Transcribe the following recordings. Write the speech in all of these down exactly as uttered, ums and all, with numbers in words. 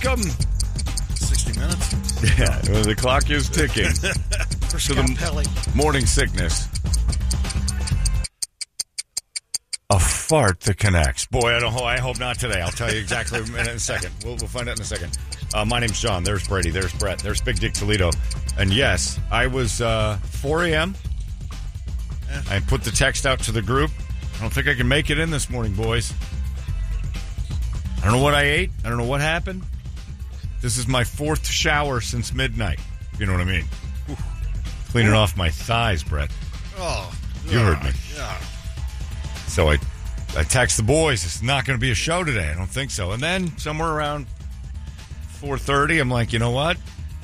welcome. sixty minutes? Yeah, well, the clock is ticking. For to Scott the Pelley. morning sickness. A fart that connects. Boy, I don't. I hope not today. I'll tell you exactly in a second. We'll, we'll find out in a second. Uh, my name's John. There's Brady. There's Brett. There's Big Dick Toledo. And yes, I was uh, four a.m. I put the text out to the group. I don't think I can make it in this morning, boys. I don't know what I ate. I don't know what happened. This is my fourth shower since midnight. If you know what I mean. Ooh. Cleaning off my thighs, Brett. Oh, you yeah, heard me. Yeah. So I, I text the boys. It's not going to be a show today. I don't think so. And then somewhere around four thirty, I'm like, you know what?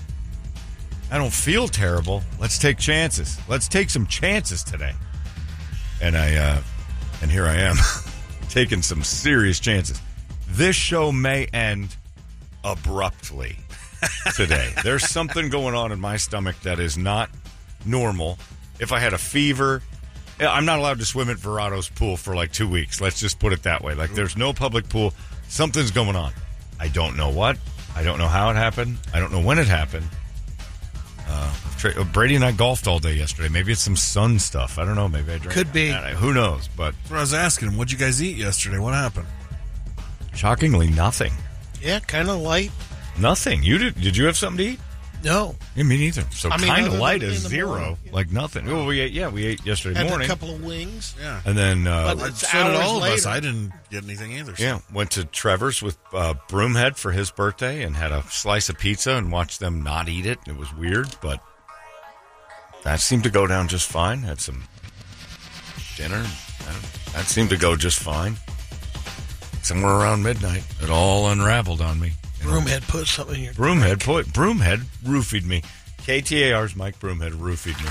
I don't feel terrible. Let's take chances. Let's take some chances today. And I, uh, and here I am, taking some serious chances. This show may end abruptly today. There's something going on in my stomach that is not normal. If I had a fever, I'm not allowed to swim at Verado's pool for like two weeks. Let's just put it that way. Like, there's no public pool. Something's going on. I don't know what. I don't know how it happened. I don't know when it happened. Uh, Tra- Brady and I golfed all day yesterday. Maybe it's some sun stuff. I don't know. Maybe I drank. Could be. I, who knows? But That's what I was asking him. What'd you guys eat yesterday? What happened? shockingly, nothing. Yeah, kind of light. Nothing. You did? Did you have something to eat? No. Yeah, me neither. So I mean, kind of other light than as in the zero, morning, yeah. like nothing. Well, we ate. Yeah, we ate yesterday Had morning. a couple of wings. Yeah. And then, uh, But it's so did hours all of us. later. I didn't get anything either. So. yeah, went to Trevor's with uh, Broomhead for his birthday and had a slice of pizza and watched them not eat it. It was weird, but that seemed to go down just fine. Had some dinner. That seemed to go just fine. Somewhere around midnight, it all unraveled on me. Broomhead put something in your Broomhead put Broomhead roofied me. K T A R's Mike Broomhead roofied me.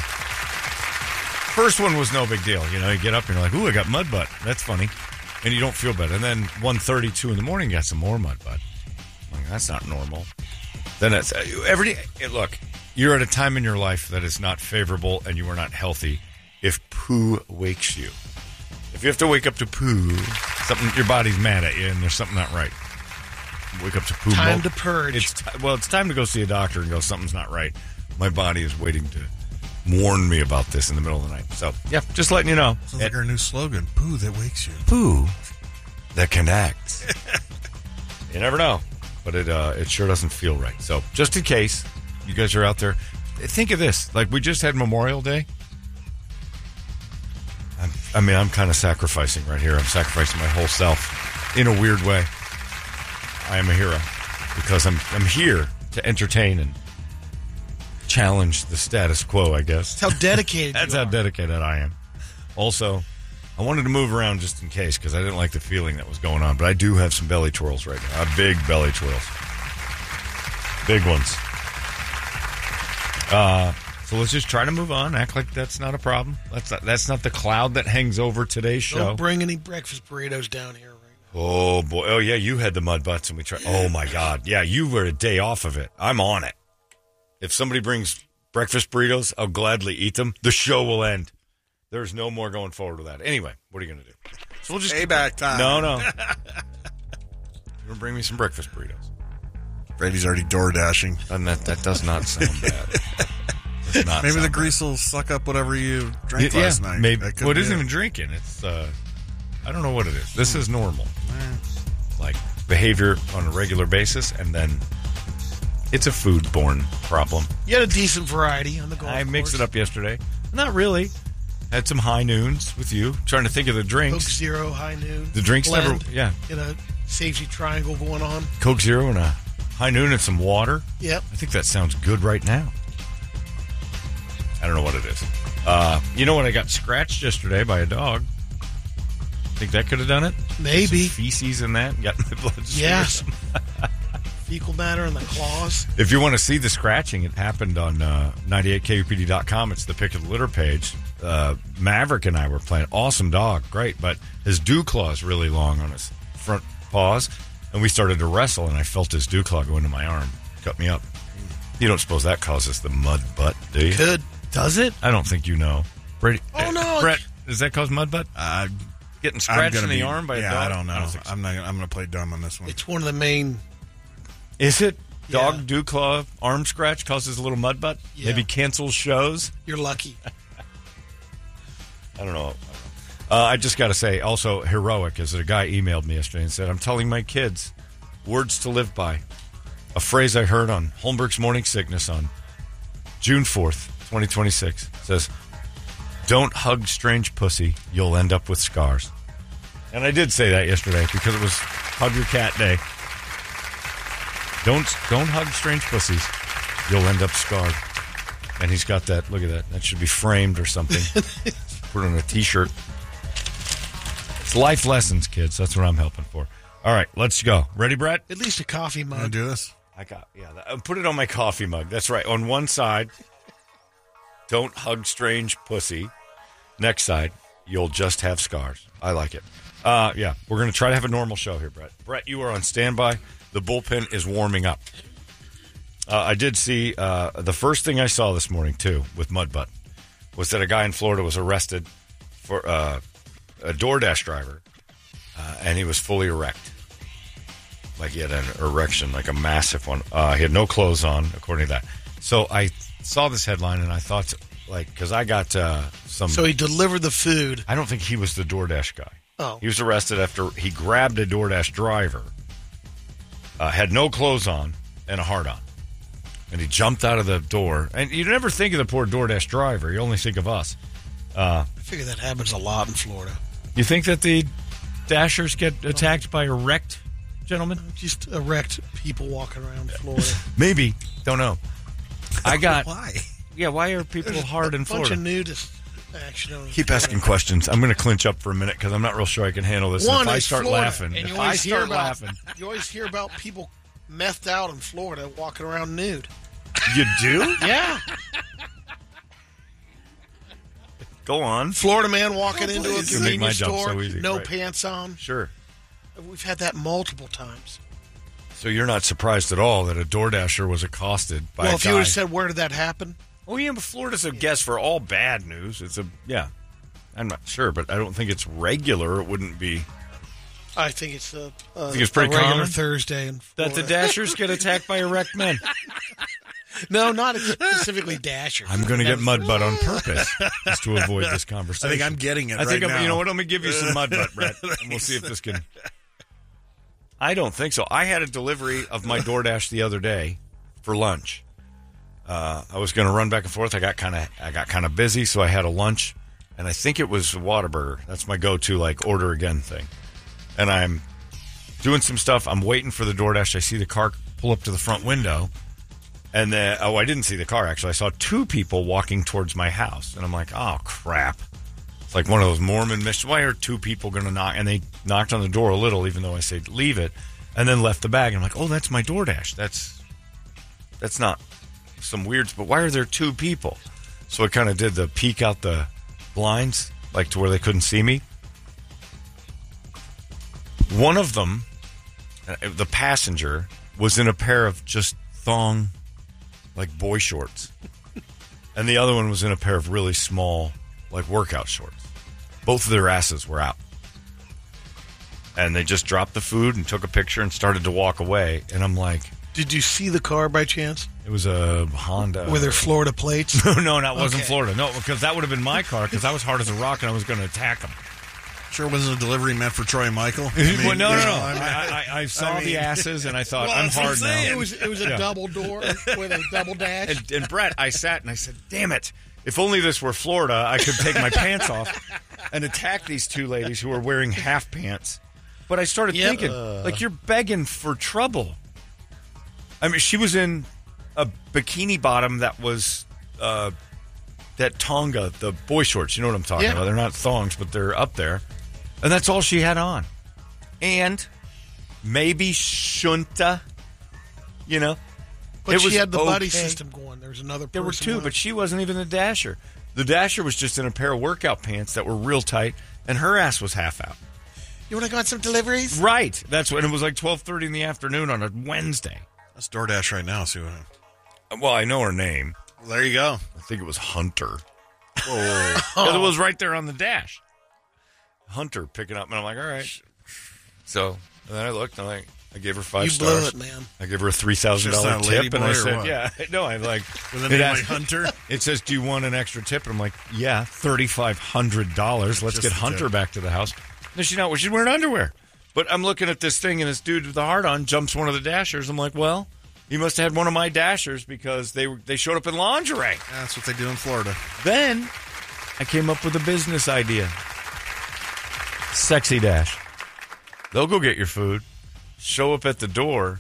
First one was no big deal. You know, you get up and you're like, ooh, I got mud butt. That's funny. And you don't feel bad. And then one thirty-two in the morning, you got some more mud butt. I'm like, that's not normal. Then it's every day. Look, you're at a time in your life that is not favorable and you are not healthy if poo wakes you. If you have to wake up to poo, something your body's mad at you and there's something not right. Wake up to poo. Time mo- to purge. It's t- well, it's time to go see a doctor and go, something's not right. My body is waiting to warn me about this in the middle of the night. So, yeah, just letting you know. Sounds like our new slogan. Poo that wakes you. Poo that connects. You never know. But it uh, it sure doesn't feel right. So, just in case you guys are out there, think of this. Like, we just had Memorial Day. I'm, I mean, I'm kind of sacrificing right here. I'm sacrificing my whole self in a weird way. I am a hero because I'm I'm here to entertain and challenge the status quo, I guess. That's how dedicated That's you how are. dedicated I am. Also, I wanted to move around just in case because I didn't like the feeling that was going on. But I do have some belly twirls right now. Uh, big belly twirls. Big ones. Uh, so let's just try to move on. Act like that's not a problem. That's not, that's not the cloud that hangs over today's show. Don't bring any breakfast burritos down here right now. Oh, boy. Oh, yeah, you had the mud butts and we tried. Oh, my God. Yeah, you were a day off of it. I'm on it. If somebody brings breakfast burritos, I'll gladly eat them. The show will end. There's no more going forward with that. Anyway, what are you going to do? So we'll just Payback time. No, no. You're going to bring me some breakfast burritos. Brady's already door dashing. And that, that does not sound bad. Does not Maybe the sound grease will suck up whatever you bad. drank Yeah, last night. maybe. That could Well, it be isn't even drinking. It's, uh, I don't know what it is. This is normal. Like behavior on a regular basis, and then it's a food-borne problem. You had a decent variety on the golf I mixed course. it up yesterday. Not really. Had some high noons with you. Trying to think of the Coke drinks. Zero, High Noon. The drinks blend. never. Yeah, Get a safety triangle going on. Coke Zero and a high noon and some water. Yep. I think that sounds good right now. I don't know what it is. Uh, you know what? I got scratched yesterday by a dog. Think that could have done it? Maybe. Some feces in that. Got my blood. Yes. Fecal matter in the claws. If you want to see the scratching, it happened on uh, ninety-eight K U P D dot com. It's the pick of the litter page. Uh, Maverick and I were playing. Awesome dog. Great. But his dew claw is really long on his front paws. And we started to wrestle, and I felt his dew claw go into my arm. Cut me up. You don't suppose that causes the mud butt, do you? Could. Does it? I don't think you know. Brady, Oh, no. Brett, does that cause mud butt? Uh, Getting I'm scratched gonna in the be, arm by yeah, a dog? I don't know. I don't think so. I'm not. I'm going to play dumb on this one. It's one of the main Is it? Dog Yeah. dew claw arm scratch causes a little mud butt? Yeah. Maybe cancels shows? You're lucky. I don't know. Uh, I just got to say, also heroic, is that a guy emailed me yesterday and said, I'm telling my kids words to live by. A phrase I heard on Holmberg's Morning Sickness on June fourth, twenty twenty-six. Says, don't hug strange pussy. You'll end up with scars. And I did say that yesterday because it was Hug Your Cat Day. Don't don't hug strange pussies. You'll end up scarred. And he's got that. Look at that. That should be framed or something. Put it on a T-shirt. It's life lessons, kids. That's what I'm helping for. All right, let's go. Ready, Brett? At least a coffee Want to mug. do this? I got, yeah. that- Put it on my coffee mug. That's right. On one side, don't hug strange pussy. Next side, you'll just have scars. I like it. Uh, yeah, we're going to try to have a normal show here, Brett. Brett, you are on standby. The bullpen is warming up. Uh, I did see, uh, the first thing I saw this morning, too, with Mudbutt, was that a guy in Florida was arrested for uh, a DoorDash driver, uh, and he was fully erect. Like he had an erection, like a massive one. Uh, he had no clothes on, according to that. So I saw this headline, and I thought, like, because I got uh, some... So he delivered the food. I don't think he was the DoorDash guy. Oh. He was arrested after he grabbed a DoorDash driver, uh, had no clothes on, and a hard-on. And he jumped out of the door. And you never think of the poor DoorDash driver. You only think of us. Uh, I figure that happens a lot in Florida. you think that the Dashers get attacked by erect gentlemen? Just erect people walking around Florida. Maybe. Don't know. I got... Why? Yeah, why are people hard in a bunch Florida? of nudist action. on Keep Florida. asking questions. I'm going to clinch up for a minute because I'm not real sure I can handle this. One, if I it's start Florida, laughing, and you if I always hear start about, laughing, you always hear about people methed out in Florida walking around nude. you do? Yeah, Go on. Florida man walking into a please. You make my convenience job store, so easy. no Right. pants on. Sure. We've had that multiple times. So you're not surprised at all that a DoorDasher was accosted by well, a if guy. you would have said, where did that happen? Oh, yeah, but Florida's a guess for all bad news. It's a, yeah. I'm not sure, but I don't think it's regular. It wouldn't be. I think it's a, a, think it's pretty a regular common? Thursday in That Florida. the Dashers get attacked by erect men. No, not specifically Dashers. I'm going to get Mudbutt on purpose just to avoid this conversation. I think I'm getting it I think right I'm, now. you know what? I'm going to give you some Mudbutt, Brett, and we'll see if this can. I don't think so. I had a delivery of my DoorDash the other day for lunch. Uh, I was going to run back and forth. I got kind of I got kind of busy, so I had a lunch, and I think it was Whataburger. That's my go-to, like, order again thing. And I'm doing some stuff. I'm waiting for the DoorDash. I see the car pull up to the front window. And then, oh, I didn't see the car, actually. I saw two people walking towards my house. And I'm like, oh, crap. It's like one of those Mormon missions. Why are two people going to knock? And they knocked on the door a little, even though I said leave it, and then left the bag. And I'm like, oh, that's my DoorDash. That's that's not some weird, but why are there two people? So I kind of did the peek out the blinds, like to where they couldn't see me. One of them, uh, the passenger, was in a pair of just thong, like boy shorts. And the other one was in a pair of really small, like workout shorts. Both of their asses were out. And they just dropped the food and took a picture and started to walk away. And I'm like, Did you see the car by chance? it was a Honda. Were there Florida plates? No, no, that wasn't Okay. Florida. No, because that would have been my car because I was hard as a rock and I was going to attack him. Sure wasn't a delivery meant for Troy and Michael? I mean, well, no, no, you no. know, I mean- I, I, I saw I the mean- asses and I thought, Well, I'm that's what hard I'm now. saying. It was it was a Yeah. double door with a double dash. And, and Brett, I sat and I said, damn it. If only this were Florida, I could take my pants off and attack these two ladies who are wearing half pants. But I started Yep. thinking, like, you're begging for trouble. I mean, she was in a bikini bottom that was uh, that Tonga, the boy shorts. You know what I'm talking Yeah. about. They're not thongs, but they're up there. And that's all she had on. And maybe shunta, you know. But It she was had the buddy okay. system going. There was another person. There were two, with but her. she wasn't even the Dasher. The Dasher was just in a pair of workout pants that were real tight, and her ass was half out. You want to go on some deliveries? Right. That's when it was like twelve thirty in the afternoon on a Wednesday. That's DoorDash right now. See what? Well, I know her name. Well, there you go. I think it was Hunter. Oh, 'Cause it was right there on the dash. Hunter picking up, and I'm like, all right. So and then I looked, and I'm like, I gave her five You stars. blew it, man. I gave her a three thousand Just dollar not tip, and I Ladyboy or said, what? "Yeah, no." I like With a it name asked- like Hunter? It says, "Do you want an extra tip?" And I'm like, "Yeah, thirty five hundred dollars. Let's Just get the Hunter tip. back to the house." No, she's not. Well, she's wearing underwear. But I'm looking at this thing, and this dude with the heart on jumps one of the dashers. I'm like, "Well, you must have had one of my dashers because they were- they showed up in lingerie." That's what they do in Florida. Then I came up with a business idea. Sexy Dash. They'll go get your food, show up at the door.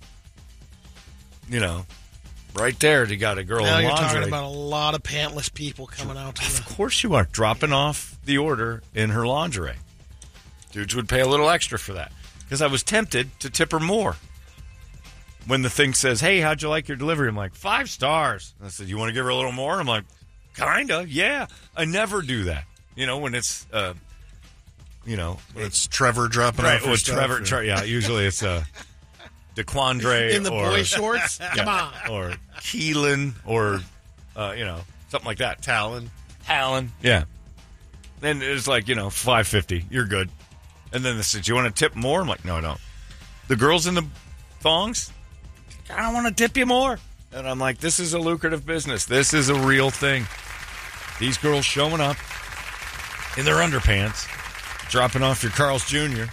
You know, right there, you got a girl Now in you're lingerie. talking about a lot of pantless people coming out to Of the... course you are. Dropping off the order in her lingerie. Dudes would pay a little extra for that. Because I was tempted to tip her more. When the thing says, "Hey, how'd you like your delivery?" I'm like, five stars. And I said, "You want to give her a little more?" I'm like, kinda, yeah. I never do that. You know, when it's, uh, you know. When it's Trevor dropping Right, off your with stuff, Trevor, or- Tre- yeah, usually it's uh, DeQuandre. In the or, boy shorts? Come on. Or Keelan, or, uh, you know, something like that. Talon. Talon. Yeah. Then it's like, you know, five fifty. You're good. And then they said, "Do you want to tip more?" I'm like, "No, I don't." The girls in the thongs, "I don't want to tip you more." And I'm like, this is a lucrative business. This is a real thing. These girls showing up in their underpants, dropping off your Carl's Junior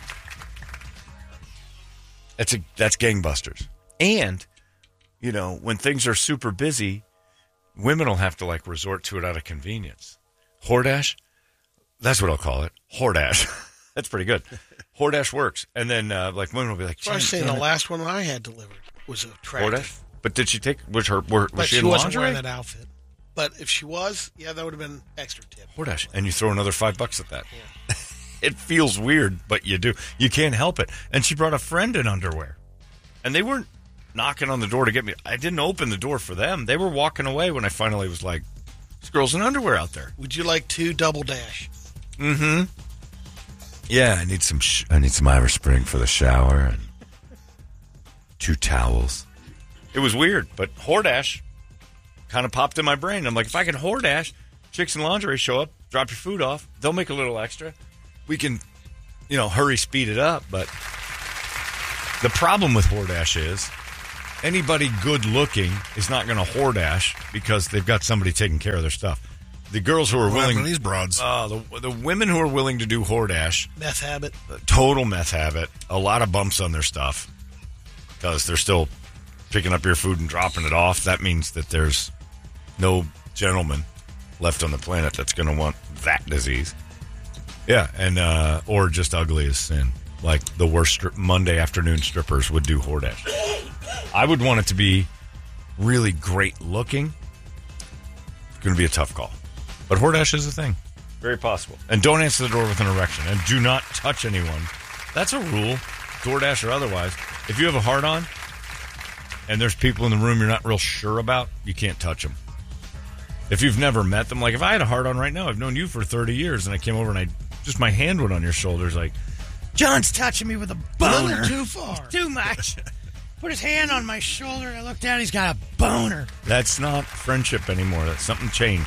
That's a that's gangbusters. And, you know, when things are super busy, women will have to like resort to it out of convenience. Hordash, that's what I'll call it. Hordash. That's pretty good. Hordash works. And then uh, like women will be like, I was "Gee, saying damn the it." last one I had delivered was attractive. Hordash? But did she take, was her, were, was But she she, in wasn't lingerie? wearing that outfit. But if she was, yeah, that would have been extra tip. Hordash. And you throw another five bucks at that. It feels weird, but you do. You can't help it. And she brought a friend in underwear. And they weren't knocking on the door to get me. I didn't open the door for them. They were walking away when I finally was like, "This girl's in underwear out there." Would you like two double dash? Mm-hmm. Yeah, I need some sh- I need some Irish Spring for the shower and two towels. It was weird, but Hordash kind of popped in my brain. I'm like, if I can Hordash, chicks in lingerie show up, drop your food off, they'll make a little extra. We can, you know, hurry, speed it up. But the problem with Hordash is anybody good looking is not going to Hordash because they've got somebody taking care of their stuff. The girls who are What happened willing, to these broads? uh, the the women who are willing to do Hordash, Meth habit. total meth habit, a lot of bumps on their stuff because they're still picking up your food and dropping it off. That means that there's no gentleman left on the planet that's going to want that disease. Yeah, and uh, or just ugly as sin. Like the worst stri- Monday afternoon strippers would do Hordash. I would want it to be really great looking. It's going to be a tough call. But Hordash is a thing. Very possible. And don't answer the door with an erection. And do not touch anyone. That's a rule, DoorDash or otherwise. If you have a hard on and there's people in the room you're not real sure about, you can't touch them. If you've never met them, like if I had a hard on right now, I've known you for thirty years, and I came over and I just my hand went on your shoulders like, "John's touching me with a A boner." little too far. Too much. Put his hand on my shoulder. I look down. He's got a boner. That's not friendship anymore. That's something changed.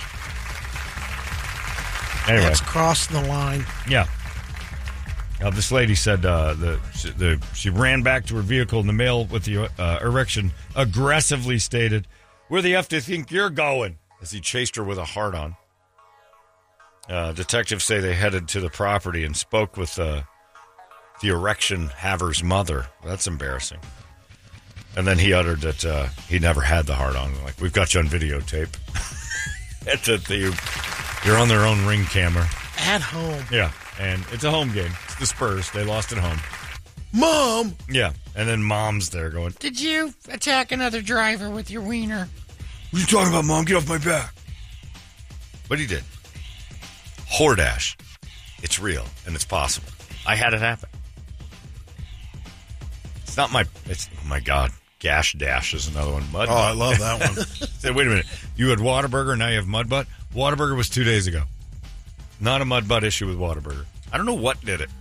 Anyway, That's crossing the line. yeah. Now, this lady said uh, the, she, the she ran back to her vehicle, and the male with the uh, erection aggressively stated, "Where the F do you think you're going?" as he chased her with a hard-on. Uh, detectives say they headed to the property and spoke with uh, the erection haver's mother. That's embarrassing. And then he uttered that uh, he never had the hard-on. Like, "We've got you on videotape." It's a, the, you're on their own ring camera. At home. Yeah, and it's a home game. It's the Spurs. They lost at home. Mom! Yeah, and then Mom's there going, Did you attack another driver with your wiener? "What are you talking about, Mom? Get off my back." But he did. Hordash. It's real, and it's possible. I had it happen. It's not my... It's, oh, my God. Gash Dash is another one. Mud Oh, I Butt. love that one. Say, wait a minute. You had Whataburger, now you have Mud Butt? Whataburger was two days ago. Not a Mud Butt issue with Whataburger. I don't know what did it.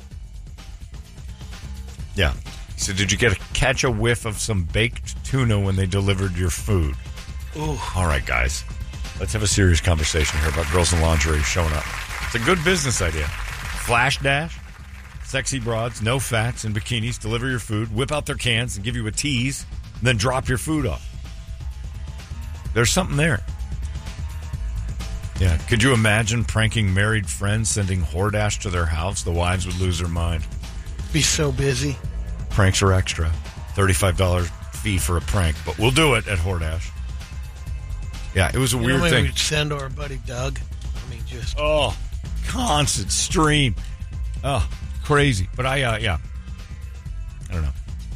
Yeah. So did you get a, catch a whiff of some baked tuna when they delivered your food? Ooh. All right, guys. Let's have a serious conversation here about girls in lingerie showing up. It's a good business idea. Flash Dash. Sexy broads, no fats, and bikinis deliver your food, whip out their cans, and give you a tease, and then drop your food off. There's something there. Yeah. Could you imagine pranking married friends, sending Hordash to their house? The wives would lose their mind. Be so busy. Pranks are extra. thirty-five dollars fee for a prank, but we'll do it at Hordash. Yeah, it was a You weird know, maybe thing. we'd send our buddy Doug. I mean, just Oh, constant stream. Oh, crazy. But I, uh, yeah. I don't know.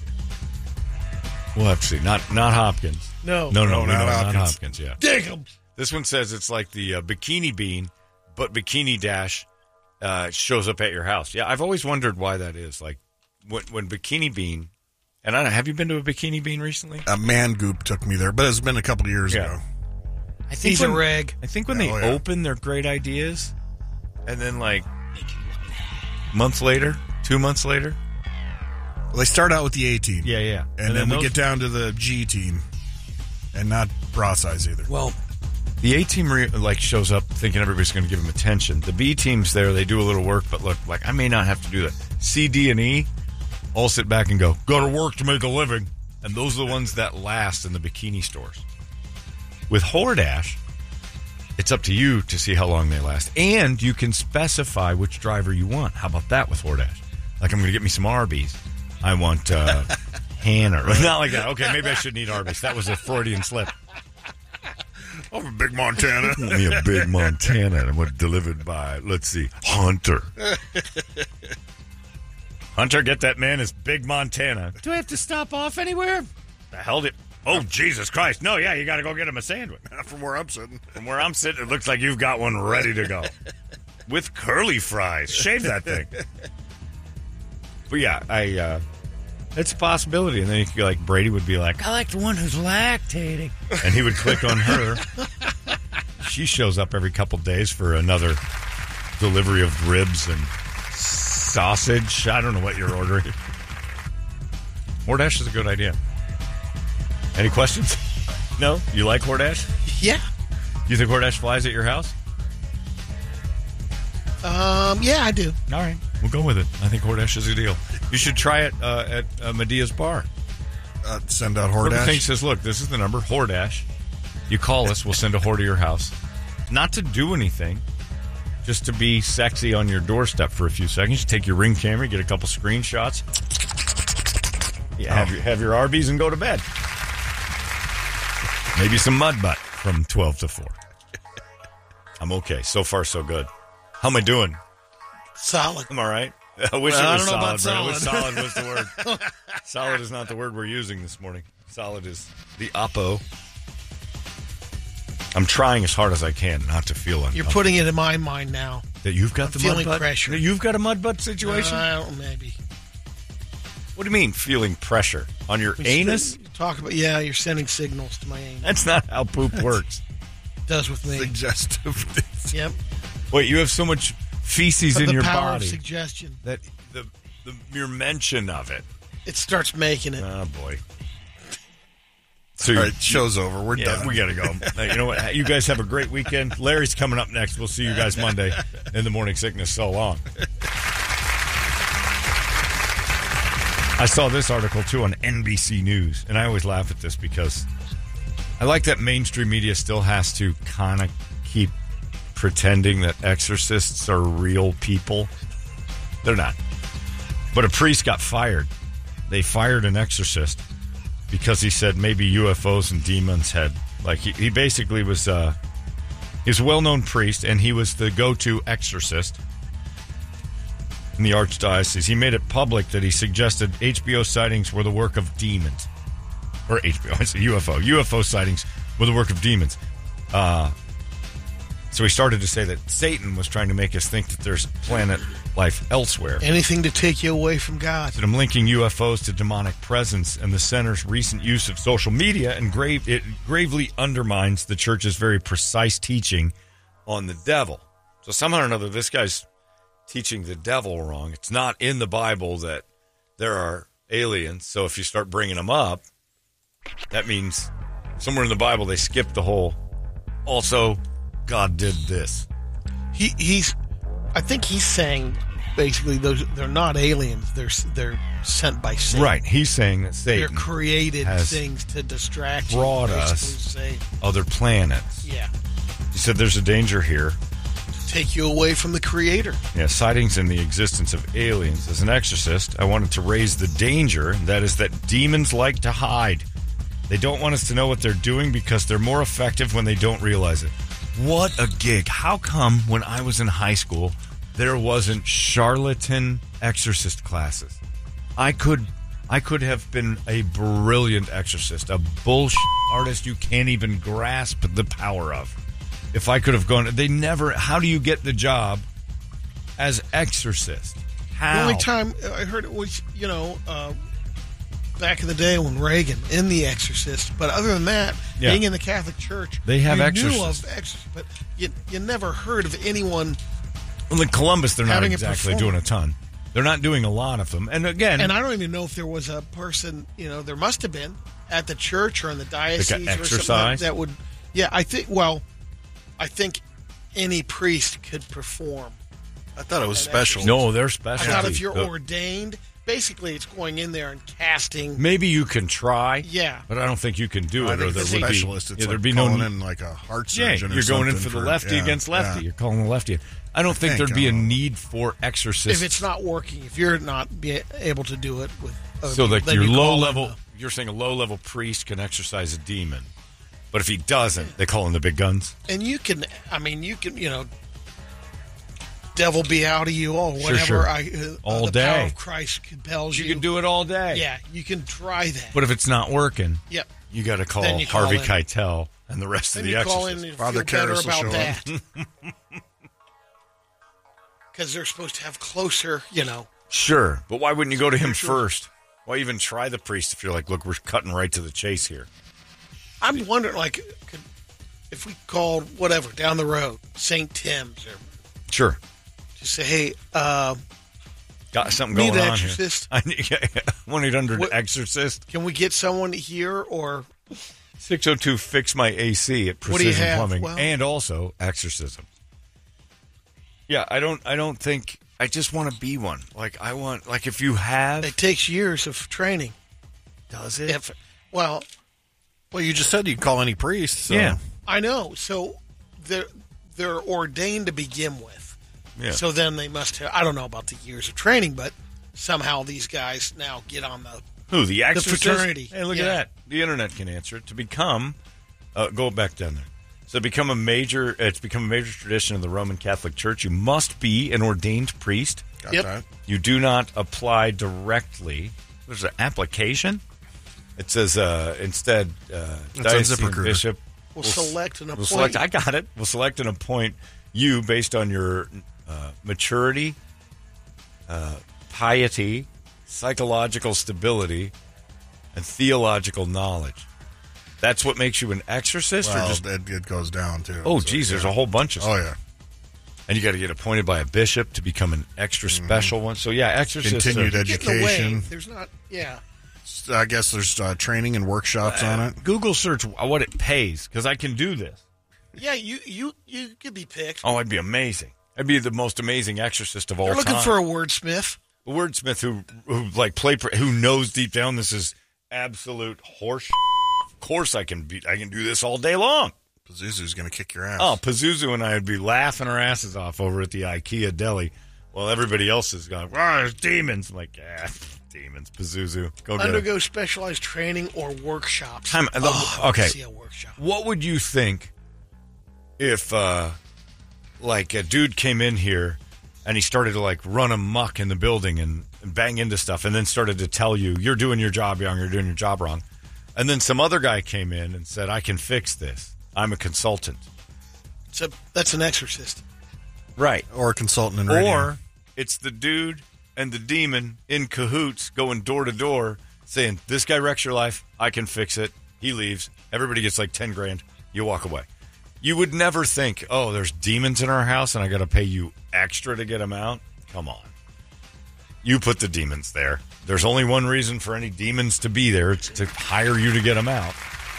We'll have to see. Not not Hopkins. no, No, no, No, no, not no, not Hopkins. Hopkins, yeah. dig him. This one says it's like the uh, Bikini Bean, but Bikini Dash uh, shows up at your house. Yeah, I've always wondered why that is. Like, when, when Bikini Bean, and I don't know, have you been to a Bikini Bean recently? A man goop took me there, but it's been a couple of years Yeah. ago. I think He's a reg. I think when they Oh, yeah. open, they're great ideas, and then like months later, two months later, Well, they start out with the A team. yeah, yeah, And, then, we those- get down to the G team. And not bra size either. Well, the A team re- like shows up thinking everybody's going to give them attention. The B team's there; they do a little work, but look, like I may not have to do that. C, D, and E all sit back and go, "Go to work to make a living," and those are the ones that last in the bikini stores. With Hordash, it's up to you to see how long they last, and you can specify which driver you want. How about that with Hordash? Like, I'm going to get me some Arby's. I want uh, Hannah. Not like that. Okay, maybe I shouldn't eat Arby's. That was a Freudian slip. Oh, from Big Montana. Want me a big Montana, and what delivered by, let's see, Hunter. Hunter, get that man his big Montana. Do I have to stop off anywhere? The hell did... Oh, Jesus Christ. No, yeah, you got to go get him a sandwich. From where I'm sitting. From where I'm sitting, it looks like you've got one ready to go. With curly fries. Shave that thing. But yeah, I... uh it's a possibility. And then you could be like, Brady would be like, I like the one who's lactating. and he would click on her. She shows up every couple days for another delivery of ribs and sausage. I don't know what you're ordering. Hordash is a good idea. Any questions? No? You like Hordash? yeah. You think Hordash flies at your house? Um, yeah, I do. All right. We'll go with it. I think Hordash is a deal. You should try it uh, at uh, Medea's bar. Uh, send out Whoever Hordash. thinks says, look, this is the number, Hordash. You call us, we'll send a whore to your house. Not to do anything, just to be sexy on your doorstep for a few seconds. You take your Ring camera, get a couple screenshots. Yeah, have, your, have your Arby's and go to bed. Maybe some mud butt from twelve to four. I'm okay. So far, so good. How am I doing? Solid. I'm all right. I wish Well, it I was don't know solid, about Brad. I wish solid. solid was the word. Solid is not the word we're using this morning. Solid is the oppo. I'm trying as hard as I can not to feel uncomfortable. You're putting it in my mind now. That you've got I'm the feeling mud butt? pressure. That you've got a mud butt situation? Uh, I don't, maybe. What do you mean, feeling pressure? On your We anus? should Talk about, yeah, you're sending signals to my anus. That's not how poop works. Does with me. Suggestive. Yep. Wait, you have so much feces Of in the your power body of suggestion. that the, the mere mention of it. It starts making it. Oh, boy. So All you- right, show's over. We're Yeah, done. we got to go. Uh, you know what? You guys have a great weekend. Larry's coming up next. We'll see you guys Monday in the morning sickness. So long. I saw this article, too, on N B C News, and I always laugh at this because I like that mainstream media still has to kind of keep pretending that exorcists are real people. They're not. But a priest got fired. They fired an exorcist because he said maybe U F Os and demons had, like, he, he basically was, uh, he was a well-known priest, and he was the go-to exorcist in the archdiocese. He made it public that he suggested H B O sightings were the work of demons. Or H B O, I say U F O. U F O sightings were the work of demons. Uh, so he started to say that Satan was trying to make us think that there's planet life elsewhere. Anything to take you away from God. That I'm linking U F Os to demonic presence, and the center's recent use of social media and grave it gravely undermines the church's very precise teaching on the devil. So somehow or another, this guy's teaching the devil wrong. It's not in the Bible that there are aliens. So if you start bringing them up, that means somewhere in the Bible they skipped the whole. Also, God did this. He he's I think he's saying basically those they're not aliens. They're they're sent by Satan. Right. He's saying that They're Satan created has things to distract you. brought basically us say, other planets. yeah, He said there's a danger here. to take you away from the Creator. Yeah, sightings in the existence of aliens. As an exorcist, I wanted to raise the danger, that is that demons like to hide. They don't want us to know what they're doing because they're more effective when they don't realize it. What a gig. How come when I was in high school, there wasn't charlatan exorcist classes? I could I could have been a brilliant exorcist, a bullshit artist you can't even grasp the power of. If I could have gone, they never, how do you get the job as exorcist? How? The only time I heard it was, you know, uh, back in the day when Reagan in The Exorcist. But other than that, Yeah. being in the Catholic Church, They have you exorcists. knew of exorcists, but you, you never heard of anyone. Well, in Columbus, they're not having it exactly performed. doing a ton. They're not doing a lot of them. And again, And I don't even know if there was a person, you know, there must have been at the church or in the diocese Like a or something exercise? that would. Yeah, I think. Well, I think any priest could perform. I thought it was And special. no, they're I special. thought if you're ordained, basically it's going in there and casting. Maybe you can try. Yeah. But I don't think you can do I it, or think there the would be. specialist. It's yeah, like there'd be no calling need- in like a heart Yeah, surgeon. or you're going in something for the lefty yeah, against lefty. yeah. You're calling the lefty. I don't think, think, there'd be a uh, need for exorcists. If it's not working, if you're not be able to do it with, other so, people, like then your you low call in level, the- you're saying a low level priest can exorcise a demon, but if he doesn't, they call in the big guns. and you can. I mean, you can. You know, devil be out of you, or whatever. sure. I uh, All the day. power of Christ compels you. You can do it all day. Yeah, you can try that. But if it's not working, Yep. you got to call Then you call Harvey in. Keitel and the rest Then of the you call exorcists. in and Father feel better Karras will about show that. Because they're supposed to have closer, you know. Sure, but why wouldn't you go to him Sure. first? Why even try the priest if you're like, look, we're cutting right to the chase here? I'm wondering, like, could, if we called whatever down the road, Saint Tim's, or Sure. just say, hey, uh, Got something Need going an on exorcist? here. I need one eight hundred What- exorcist. can we get someone here? Or six oh two fix my A C at What do you Precision have? Plumbing, Well- and also exorcism. Yeah, I don't. I don't think. I just want to be one. Like I want. Like if you have, it takes years of training. does it? If well, Well, you just said you'd call any priest. So. Yeah. I know. So they're they're ordained to begin with. Yeah. So then they must have. I don't know about the years of training, but somehow these guys now get on the. Who, the exorcist? fraternity. Hey, look Yeah. at that. The internet can answer it. To become, uh, go back down there. So become a major. It's become a major tradition of the Roman Catholic Church. You must be an ordained priest. Got Yep. that. You do not apply directly. There's an application. It says uh, instead, uh, on diocesan ZipRecruiter. bishop Will will s- select and will appoint. select. I got it. We'll select and appoint you based on your uh, maturity, uh, piety, psychological stability, and theological knowledge. That's what makes you an exorcist, or Well, just it, it goes down too. oh, So, geez, there's yeah. a whole bunch of Oh stuff. yeah. And you got to get appointed by a bishop to become an extra special one. So yeah, exorcists. Continued are- Get in the way. education. There's not. Yeah. I guess there's uh, training and workshops on it. Google search what it pays because I can do this. Yeah. You you you could be picked. Oh, I'd be amazing. I'd be the most amazing exorcist of all They're looking time. for a wordsmith. a wordsmith who who like play who knows deep down this is absolute horse. Of course, I can be. I can do this all day long. Pazuzu's going to kick your ass. Oh, Pazuzu and I would be laughing our asses off over at the IKEA deli, while everybody else is going, "Wow, there's demons!" I'm like, yeah, demons. Pazuzu, go get it. Undergo specialized training or workshops. Time- oh, I okay. wanna see a workshop. What would you think if, uh, like, a dude came in here and he started to, like, run amok in the building and, and bang into stuff and then started to tell you, you're doing your job wrong, you're doing your job wrong. And then some other guy came in and said, I can fix this. I'm a consultant. So that's an exorcist. Right. Or a consultant in radio. Or it's the dude and the demon in cahoots going door to door saying, this guy wrecks your life. I can fix it. He leaves. Everybody gets like ten grand. You walk away. You would never think, oh, there's demons in our house and I got to pay you extra to get them out. Come on. You put the demons there. There's only one reason for any demons to be there. It's to hire you to get them out.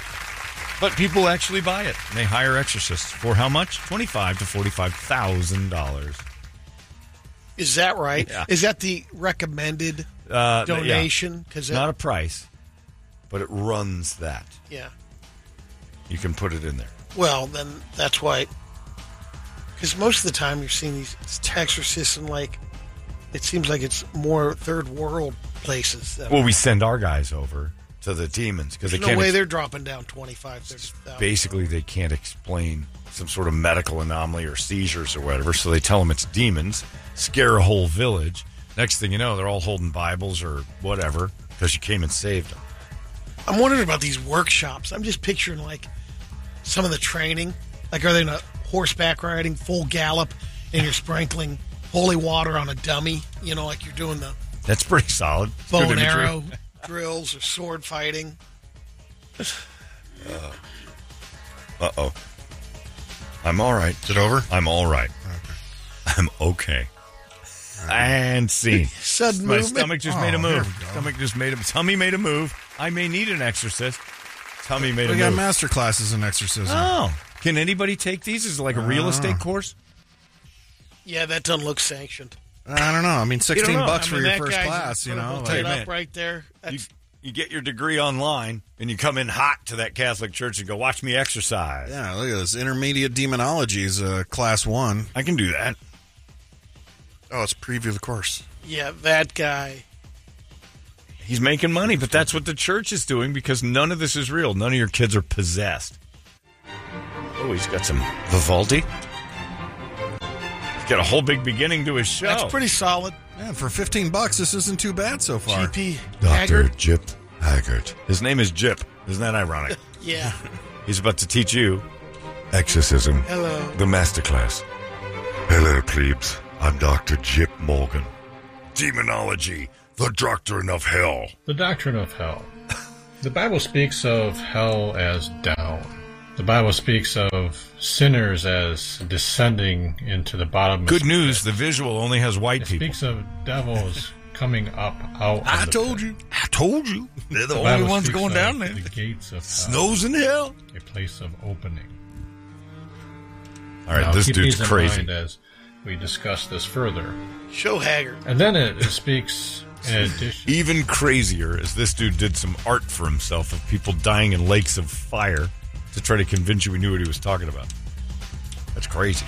But people actually buy it. And they hire exorcists for how much? Twenty-five to forty-five thousand dollars. Is that right? Yeah. Is that the recommended Uh, donation? Because Not a price, but it runs that. yeah. You can put it in there. Well, then that's why. Because most of the time you're seeing these exorcists in like, it seems like it's more third world places. That Well, we send our guys over to the demons because they There's no can't. way ex- they're dropping down twenty-five, thirty thousand. basically, they can't explain some sort of medical anomaly or seizures or whatever, so they tell them it's demons, scare a whole village. Next thing you know, they're all holding Bibles or whatever because you came and saved them. I'm wondering about these workshops. I'm just picturing like some of the training. Like, are they in a horseback riding, full gallop, and you're sprinkling holy water on a dummy? You know, like you're doing the That's pretty solid. It's bow good and imagery. arrow drills or sword fighting. Uh oh. I'm all right. Is it over? I'm all right. I'm okay. And scene. Sudden My movement. stomach just Oh, made a here move. we go. Stomach just made a tummy made a move. I may need an exorcist. Tummy made We a got move. master classes in exorcism. Oh, can anybody take these? Is it like a real Ah. estate course? Yeah, that doesn't look sanctioned. I don't know. I mean, sixteen know. bucks I mean, for your that first guy's class, you put a know. hook like- it man. up right there. You, That's, you get your degree online and you come in hot to that Catholic church and go, watch me exercise. yeah, look at this. Intermediate demonology is uh, class one. I can do that. Oh, it's preview of the course. yeah, that guy. He's making money, but that's what the church is doing because none of this is real. None of your kids are possessed. Oh, he's got some Vivaldi. He's got a whole big beginning to his show. That's pretty solid. Yeah, for fifteen bucks, this isn't too bad so far. G P Doctor Haggard. Jip Haggard. His name is Jip. Isn't that ironic? Yeah. He's about to teach you exorcism, Hello. the masterclass. Hello, plebes. I'm Doctor Jip Morgan. Demonology, the doctrine of hell. The doctrine of hell. The Bible speaks of hell as down. The Bible speaks of sinners as descending into the bottomless Good news, the visual only has white It people. speaks of devils coming up out. I of the told pit. you. I told you. They're the, The only Bible ones speaks going of down there. The gates of hell, Snows in hell. a place of opening. All right, Now, this keep dude's these in crazy. mind as we discuss this further. Show Haggard. And then it, it speaks in addition. Even crazier is this dude did some art for himself of people dying in lakes of fire to try to convince you he knew what he was talking about. That's crazy.